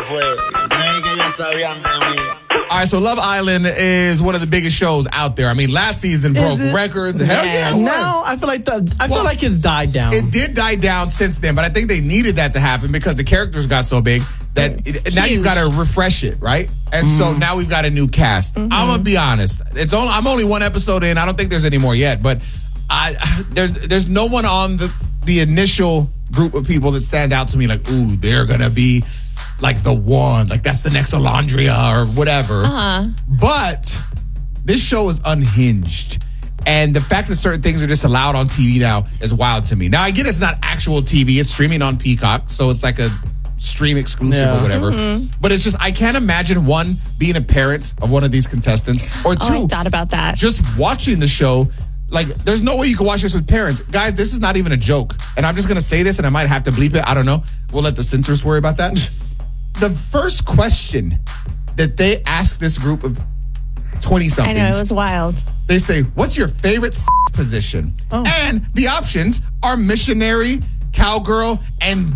fue. Creí que ya sabían de mí. All right, so Love Island is one of the biggest shows out there. I mean, last season broke records. Hell yeah, it was. Now I feel like it's died down. It did die down since then, but I think they needed that to happen because the characters got so big that now you've got to refresh it, right? And so now we've got a new cast. I'm gonna be honest. I'm only one episode in. I don't think there's any more yet, but there's no one on the initial group of people that stand out to me like, ooh, they're gonna be like the one, like that's the next Alondria or whatever. But this show is unhinged. And the fact that certain things are just allowed on TV now is wild to me. Now, I get it's not actual TV. It's streaming on Peacock. So it's like a stream exclusive or whatever. But it's just, I can't imagine, one, being a parent of one of these contestants. Or two, I thought about that. Just watching the show. Like, there's no way you can watch this with parents. Guys, this is not even a joke. And I'm just going to say this, and I might have to bleep it. I don't know. We'll let the censors worry about that. The first question that they ask this group of 20-somethings. I know, it was wild. They say, what's your favorite position? And the options are missionary, cowgirl, and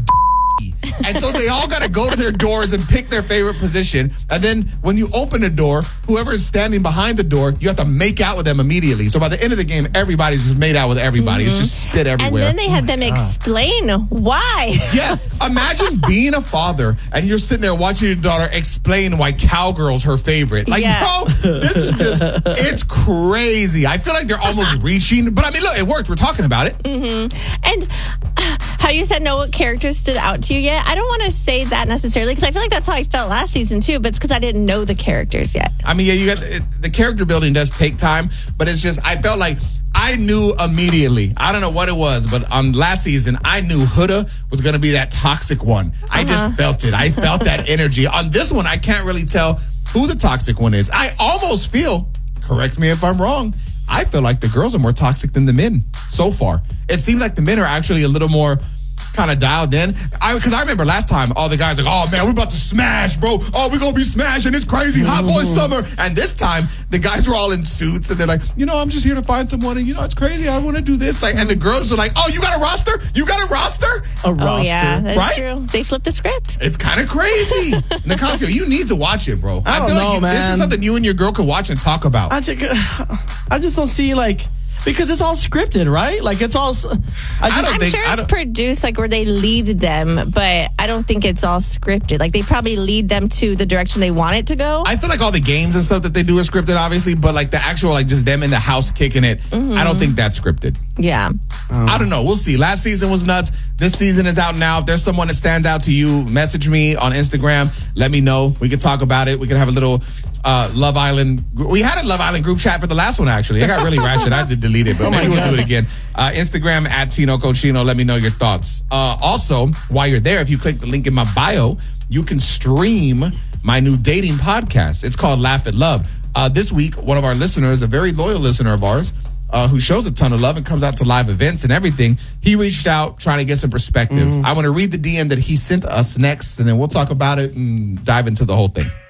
and so they all got to go to their doors and pick their favorite position. And then when you open a door, whoever is standing behind the door, you have to make out with them immediately. So by the end of the game, everybody's just made out with everybody. It's just spit everywhere. And then they had them explain why. Yes. Imagine being a father and you're sitting there watching your daughter explain why cowgirl's her favorite. Like, bro, this is just, it's crazy. I feel like they're almost reaching. But I mean, look, it worked. We're talking about it. And how you said no characters stood out to you yet? I don't want to say that necessarily because I feel like that's how I felt last season too, but it's because I didn't know the characters yet. I mean, yeah, you got the character building does take time, but it's just, I felt like I knew immediately. I don't know what it was, but on last season, I knew Huda was going to be that toxic one. I just felt it. I felt that energy. On this one, I can't really tell who the toxic one is. I almost feel, correct me if I'm wrong, I feel like the girls are more toxic than the men so far. It seems like the men are actually a little more kind of dialed in. Because I remember last time, all the guys like, oh man, we're about to smash, bro. Oh, we're going to be smashing. It's crazy. Hot boy summer. And this time, the guys were all in suits and they're like, I'm just here to find someone. And, it's crazy. I want to do this. Like, and the girls are like, oh, you got a roster? You got a roster? A roster. Oh, yeah, that's right? true. They flipped the script. It's kind of crazy. Nicasio, you need to watch it, bro. I feel like this is something you and your girl can watch and talk about. I just don't see, because it's all scripted, right? Like, it's all... I'm sure it's produced, like, where they lead them, but I don't think it's all scripted. Like, they probably lead them to the direction they want it to go. I feel like all the games and stuff that they do is scripted, obviously, but, like, the actual, like, just them in the house kicking it, I don't think that's scripted. Yeah. I don't know. We'll see. Last season was nuts. This season is out now. If there's someone that stands out to you, message me on Instagram. Let me know. We can talk about it. We can have a little Love Island. We had a Love Island group chat for the last one, actually. I got really ratchet. I had to delete it, but maybe we'll do it again. Instagram at Tino Cochino. Let me know your thoughts. Also, while you're there, if you click the link in my bio, you can stream my new dating podcast. It's called Laugh at Love. This week, one of our listeners, a very loyal listener of ours, who shows a ton of love and comes out to live events and everything, he reached out trying to get some perspective. I want to read the DM that he sent us next, and then we'll talk about it and dive into the whole thing.